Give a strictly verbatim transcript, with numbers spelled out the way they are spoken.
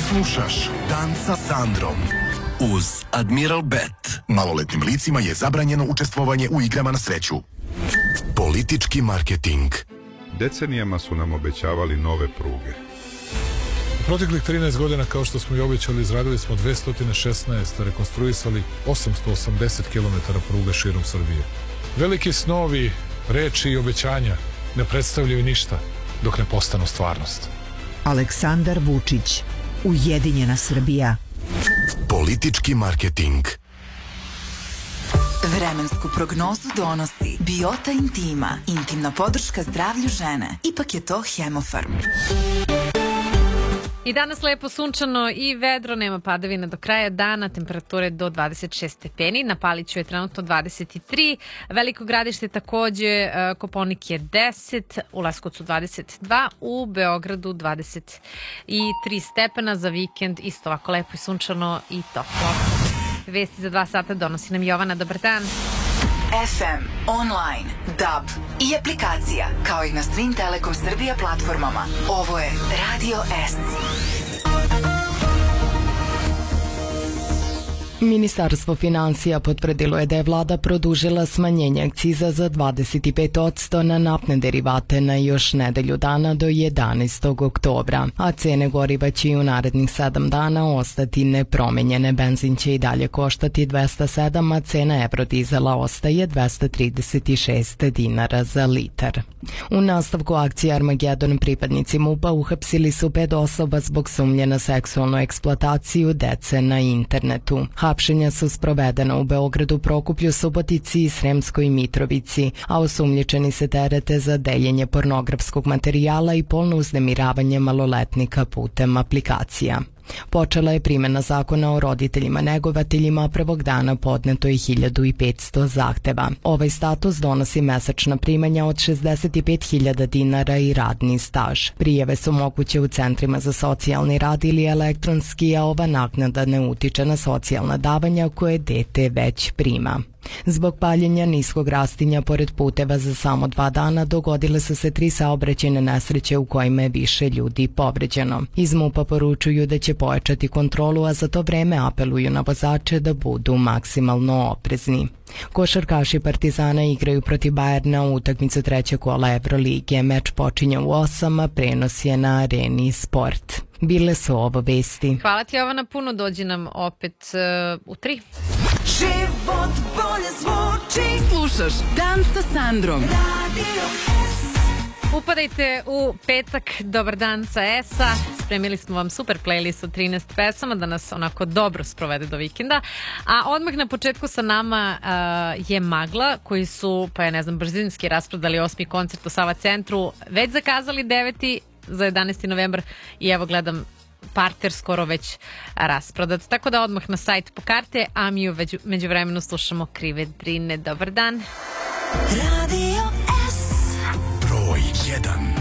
Slušaš Dan sa Sandrom uz Admiral Bet. Maloletnim licima je zabranjeno učestvovanje u igrama na sreću. Politički marketing. Decenijama su nam obećavali nove pruge. U proteklih trinaest godina, kao što smo i obećali, izradili smo dvesta šesnaest, rekonstruisali osamsto osamdeset kilometara pruga širom Srbije. Veliki snovi, reči i obećanja ne predstavljaju ništa dok ne postanu stvarnost. Aleksandar Vučić, Ujedinjena Srbija. Politički marketing. Vremensku prognozu donosi Biota Intima, intimna podrška zdravlju žene. Ipak je to Hemofarm. I danas lepo sunčano i vedro, nema padavina do kraja dana, temperature do dvadeset šest stepeni, na Paliću je trenutno dvadeset tri, Veliko Gradište takođe, Koponik je deset, u Leskovcu dvadeset dva, u Beogradu dvadeset tri stepena, za vikend isto ovako lepo i sunčano i toplo. Vesti za dva sata donosi nam Jovana, dobar dan. F M, online, D A B i aplikacija, kao i na svim Telekom Srbija platformama. Ovo je Radio S. Ministarstvo finansija potvrdilo je da je vlada produžila smanjenje akciza za dvadeset pet posto na naftne derivate na još nedelju dana do jedanaestog oktobra, a cene goriva će i u narednih sedam dana ostati nepromenjene. Benzin će i dalje koštati dvesta sedam, a cena evrodizela ostaje dvesta trideset šest dinara za litar. U nastavku akcije Armagedon pripadnici MUP-a uhapsili su pet osoba zbog sumnje na seksualnu eksploataciju dece na internetu. Hapšenja su sprovedena u Beogradu, Prokuplju, Subotici i Sremskoj Mitrovici, a osumnjičeni se terete za deljenje pornografskog materijala i polno uznemiravanje maloletnika putem aplikacija. Počela je primjena zakona o roditeljima negovateljima, a prvog dana podneto je hiljadu petsto zahteva. Ovaj status donosi mesečna primanja od šezdeset pet hiljada dinara i radni staž. Prijave su moguće u centrima za socijalni rad ili elektronski, a ova naknada ne utiče na socijalna davanja koje dete već prima. Zbog paljenja niskog rastinja pored puteva za samo dva dana dogodile su se tri saobraćajne nesreće u kojima je više ljudi povređeno. Iz MUP-a poručuju da će pojačati kontrolu, a za to vreme apeluju na vozače da budu maksimalno oprezni. Košarkaši Partizana igraju protiv Bajerna u utakmicu trećeg kola Evrolige. Meč počinje u osam, a prenos je na Areni Sport. Bile su ovo vesti. Hvala ti, Jovana, puno, dođi nam opet uh, u tri. Život bolje zvuči. Slušaš Dan sa Sandrom. Radio S. Upadajte u petak, dobar dan sa S-a. Spremili smo vam super playlist od trinaest pesama da nas onako dobro sprovede do vikenda. A odmah na početku sa nama uh, je Magla, koji su, pa ja ne znam, brzinski rasprodali osmi koncert u Sava centru. Već zakazali deveti za jedanaesti novembar i evo gledam parter skoro već rasprodat. Tako da odmah na sajt po karte, a mi u među vremenu slušamo Krive Drine. Dobar dan. Radio S. Broj jedan.